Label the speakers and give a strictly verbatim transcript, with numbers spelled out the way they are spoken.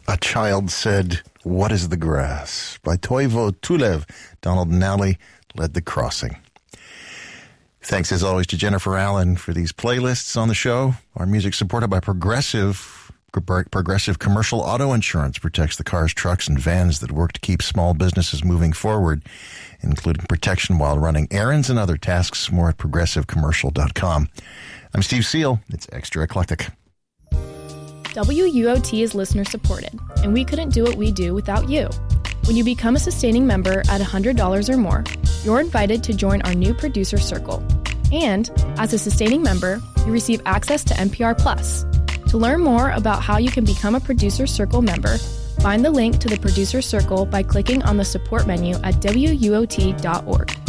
Speaker 1: A Child Said, What is the Grass? By Toivo Tulev. Donald Nally led the crossing. Thanks as always to Jennifer Allen for these playlists on the show. Our music supported by Progressive. Progressive Commercial Auto Insurance protects the cars, trucks, and vans that work to keep small businesses moving forward, including protection while running errands and other tasks. More at progressive commercial dot com. I'm Steve Seal. It's Extra Eclectic.
Speaker 2: W U O T is listener supported, and we couldn't do what we do without you. When you become a sustaining member at one hundred dollars or more, you're invited to join our new producer circle. And as a sustaining member, you receive access to N P R Plus. To learn more about how you can become a Producer Circle member, find the link to the Producer Circle by clicking on the support menu at W U O T dot org.